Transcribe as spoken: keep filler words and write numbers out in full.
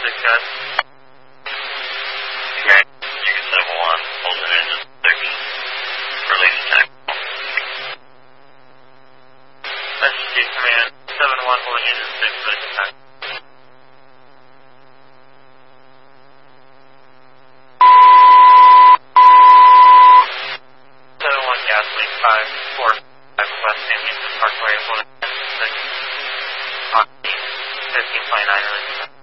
six, guys. Okay, Chicken seven one, hold it engine six, release attack. Message to command, seven one, holding engine six, release attack. seven one, gasoline five four five, West San Parkway, holding engine six, fifteen twenty-nine, release attack.